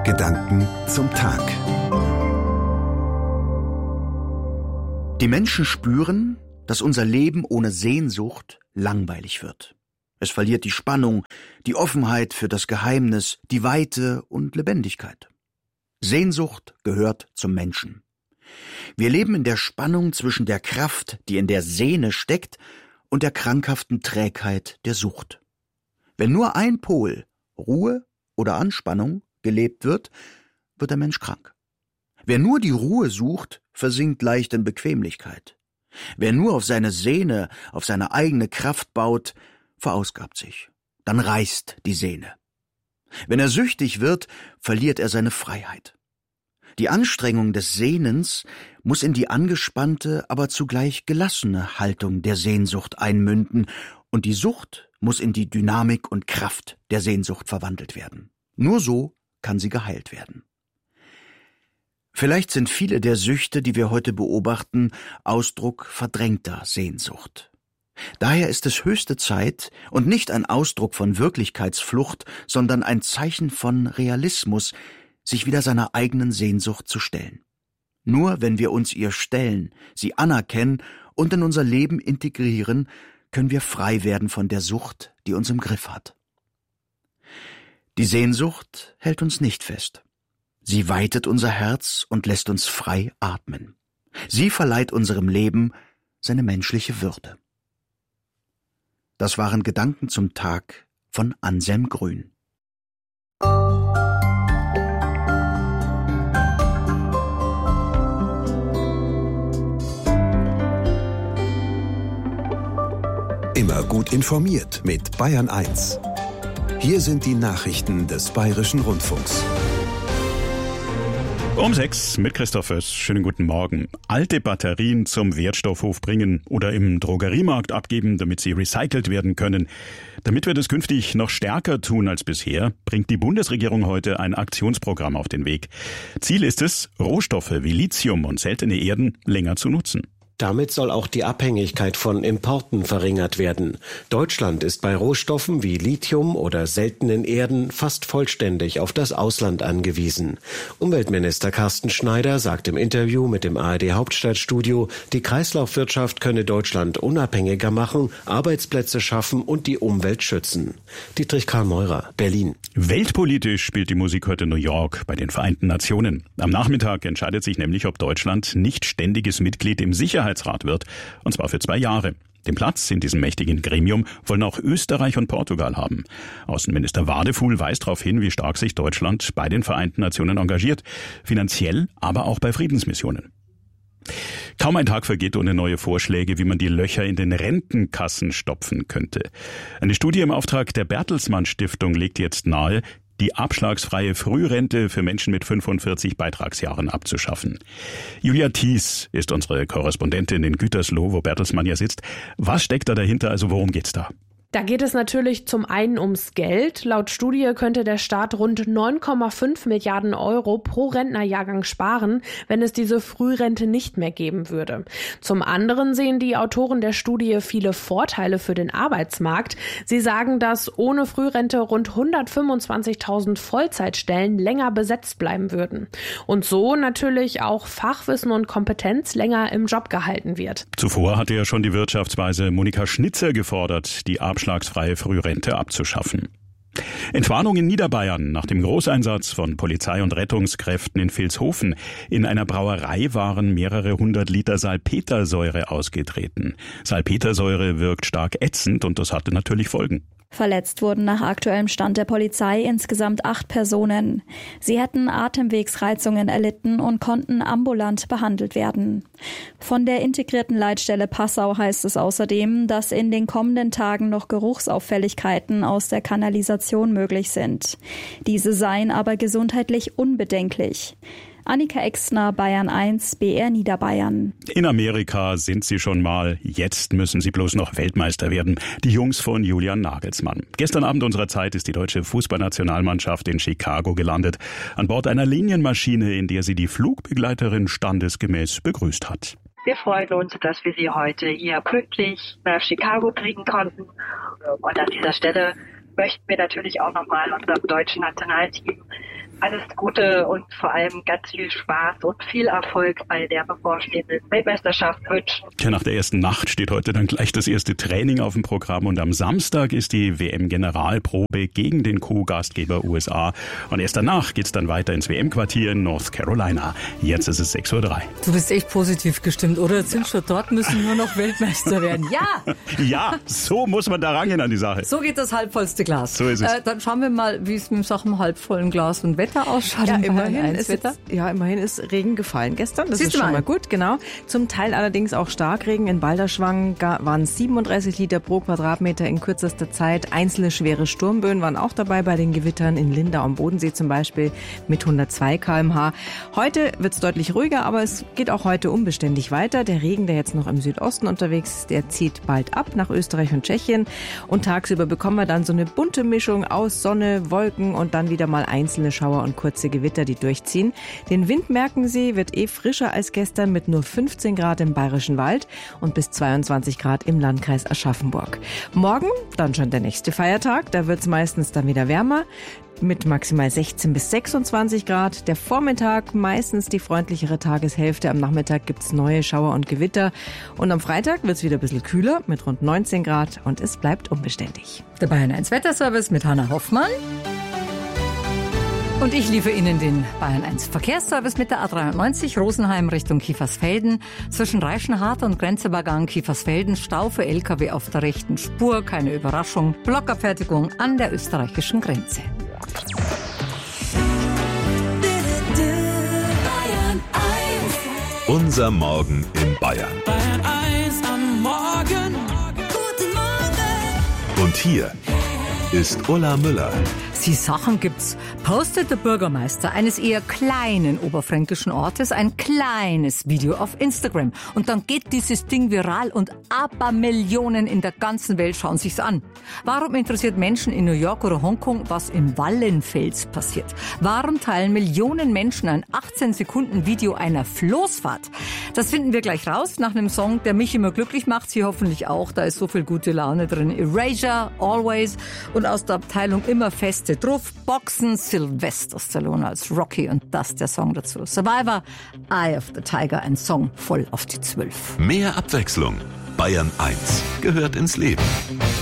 Gedanken zum Tag. Die Menschen spüren, dass unser Leben ohne Sehnsucht langweilig wird. Es verliert die Spannung, die Offenheit für das Geheimnis, die Weite und Lebendigkeit. Sehnsucht gehört zum Menschen. Wir leben in der Spannung zwischen der Kraft, die in der Sehne steckt, und der krankhaften Trägheit der Sucht. Wenn nur ein Pol, Ruhe oder Anspannung, gelebt wird, wird der Mensch krank. Wer nur die Ruhe sucht, versinkt leicht in Bequemlichkeit. Wer nur auf seine Sehne, auf seine eigene Kraft baut, verausgabt sich. Dann reißt die Sehne. Wenn er süchtig wird, verliert er seine Freiheit. Die Anstrengung des Sehnens muss in die angespannte, aber zugleich gelassene Haltung der Sehnsucht einmünden, und die Sucht muss in die Dynamik und Kraft der Sehnsucht verwandelt werden. Nur so kann sie geheilt werden. Vielleicht sind viele der Süchte, die wir heute beobachten, Ausdruck verdrängter Sehnsucht. Daher ist es höchste Zeit und nicht ein Ausdruck von Wirklichkeitsflucht, sondern ein Zeichen von Realismus, sich wieder seiner eigenen Sehnsucht zu stellen. Nur wenn wir uns ihr stellen, sie anerkennen und in unser Leben integrieren, können wir frei werden von der Sucht, die uns im Griff hat. Die Sehnsucht hält uns nicht fest. Sie weitet unser Herz und lässt uns frei atmen. Sie verleiht unserem Leben seine menschliche Würde. Das waren Gedanken zum Tag von Anselm Grün. Immer gut informiert mit Bayern 1. Hier sind die Nachrichten des Bayerischen Rundfunks. Um 6 mit Christoph Föss. Schönen guten Morgen. Alte Batterien zum Wertstoffhof bringen oder im Drogeriemarkt abgeben, damit sie recycelt werden können. Damit wir das künftig noch stärker tun als bisher, bringt die Bundesregierung heute ein Aktionsprogramm auf den Weg. Ziel ist es, Rohstoffe wie Lithium und seltene Erden länger zu nutzen. Damit soll auch die Abhängigkeit von Importen verringert werden. Deutschland ist bei Rohstoffen wie Lithium oder seltenen Erden fast vollständig auf das Ausland angewiesen. Umweltminister Carsten Schneider sagt im Interview mit dem ARD Hauptstadtstudio, die Kreislaufwirtschaft könne Deutschland unabhängiger machen, Arbeitsplätze schaffen und die Umwelt schützen. Dietrich Karl Meurer, Berlin. Weltpolitisch spielt die Musik heute New York bei den Vereinten Nationen. Am Nachmittag entscheidet sich nämlich, ob Deutschland nicht ständiges Mitglied im Sicherheitsrat wird, und zwar für 2 Jahre. Den Platz in diesem mächtigen Gremium wollen auch Österreich und Portugal haben. Außenminister Wadefuhl weist darauf hin, wie stark sich Deutschland bei den Vereinten Nationen engagiert, finanziell, aber auch bei Friedensmissionen. Kaum ein Tag vergeht ohne neue Vorschläge, wie man die Löcher in den Rentenkassen stopfen könnte. Eine Studie im Auftrag der Bertelsmann Stiftung legt jetzt nahe, die abschlagsfreie Frührente für Menschen mit 45 Beitragsjahren abzuschaffen. Julia Thies ist unsere Korrespondentin in Gütersloh, wo Bertelsmann ja sitzt. Was steckt da dahinter, also worum geht's da? Da geht es natürlich zum einen ums Geld. Laut Studie könnte der Staat rund 9,5 Milliarden Euro pro Rentnerjahrgang sparen, wenn es diese Frührente nicht mehr geben würde. Zum anderen sehen die Autoren der Studie viele Vorteile für den Arbeitsmarkt. Sie sagen, dass ohne Frührente rund 125.000 Vollzeitstellen länger besetzt bleiben würden. Und so natürlich auch Fachwissen und Kompetenz länger im Job gehalten wird. Zuvor hatte ja schon die Wirtschaftsweise Monika Schnitzer gefordert, die abschlagsfreie Frührente abzuschaffen. Entwarnung in Niederbayern nach dem Großeinsatz von Polizei und Rettungskräften in Vilshofen. In einer Brauerei waren mehrere 100 Liter Salpetersäure ausgetreten. Salpetersäure wirkt stark ätzend und das hatte natürlich Folgen. Verletzt wurden nach aktuellem Stand der Polizei insgesamt 8 Personen. Sie hätten Atemwegsreizungen erlitten und konnten ambulant behandelt werden. Von der integrierten Leitstelle Passau heißt es außerdem, dass in den kommenden Tagen noch Geruchsauffälligkeiten aus der Kanalisation möglich sind. Diese seien aber gesundheitlich unbedenklich. Annika Exner, Bayern 1, BR Niederbayern. In Amerika sind sie schon mal, jetzt müssen sie bloß noch Weltmeister werden. Die Jungs von Julian Nagelsmann. Gestern Abend unserer Zeit ist die deutsche Fußballnationalmannschaft in Chicago gelandet. An Bord einer Linienmaschine, in der sie die Flugbegleiterin standesgemäß begrüßt hat. Wir freuen uns, dass wir Sie heute hier pünktlich nach Chicago kriegen konnten. Und an dieser Stelle möchten wir natürlich auch nochmal unserem deutschen Nationalteam alles Gute und vor allem ganz viel Spaß und viel Erfolg bei der bevorstehenden Weltmeisterschaft wünschen. Tja, nach der ersten Nacht steht heute dann gleich das erste Training auf dem Programm und am Samstag ist die WM-Generalprobe gegen den Co-Gastgeber USA. Und erst danach geht's dann weiter ins WM-Quartier in North Carolina. Jetzt ist es 6:03 Uhr. Du bist echt positiv gestimmt, oder? Jetzt sind schon dort, müssen nur noch Weltmeister werden. Ja! Ja, so muss man da rangehen an die Sache. So geht das halbvollste Glas. So ist es. Dann schauen wir mal, wie es mit Sachen halbvollen Glas und Wetter ausschaut. Ja, immerhin ist Regen gefallen gestern. Das ist schon mal gut, genau. Zum Teil allerdings auch Starkregen. In Balderschwang waren 37 Liter pro Quadratmeter in kürzester Zeit. Einzelne schwere Sturmböen waren auch dabei bei den Gewittern in Lindau am Bodensee zum Beispiel mit 102 km/h. Heute wird es deutlich ruhiger, aber es geht auch heute unbeständig weiter. Der Regen, der jetzt noch im Südosten unterwegs ist, der zieht bald ab nach Österreich und Tschechien. Und tagsüber bekommen wir dann so eine bunte Mischung aus Sonne, Wolken und dann wieder mal einzelne Schauer und kurze Gewitter, die durchziehen. Den Wind, merken Sie, wird frischer als gestern mit nur 15 Grad im Bayerischen Wald und bis 22 Grad im Landkreis Aschaffenburg. Morgen dann schon der nächste Feiertag. Da wird es meistens dann wieder wärmer mit maximal 16 bis 26 Grad. Der Vormittag meistens die freundlichere Tageshälfte. Am Nachmittag gibt es neue Schauer und Gewitter. Und am Freitag wird es wieder ein bisschen kühler mit rund 19 Grad und es bleibt unbeständig. Der Bayern 1 Wetterservice mit Hanna Hoffmann. Und ich liefere Ihnen den Bayern 1 Verkehrsservice mit der A93 Rosenheim Richtung Kiefersfelden. Zwischen Reichenhart und Grenzübergang Kiefersfelden Stau für LKW auf der rechten Spur. Keine Überraschung. Blockabfertigung an der österreichischen Grenze. Unser Morgen in Bayern. Bayern 1 am Morgen. Guten Morgen. Und hier ist Ulla Müller. Die Sachen gibt's. Postet der Bürgermeister eines eher kleinen oberfränkischen Ortes ein kleines Video auf Instagram. Und dann geht dieses Ding viral und Abermillionen in der ganzen Welt schauen sich's an. Warum interessiert Menschen in New York oder Hongkong, was im Wallenfels passiert? Warum teilen Millionen Menschen ein 18-Sekunden-Video einer Floßfahrt? Das finden wir gleich raus nach einem Song, der mich immer glücklich macht. Sie hoffentlich auch. Da ist so viel gute Laune drin. Erasure, Always und aus der Abteilung immer feste drauf. Boxen, Sylvester Stallone als Rocky und das der Song dazu. Survivor, Eye of the Tiger, ein Song voll auf die 12. Mehr Abwechslung. Bayern 1 gehört ins Leben.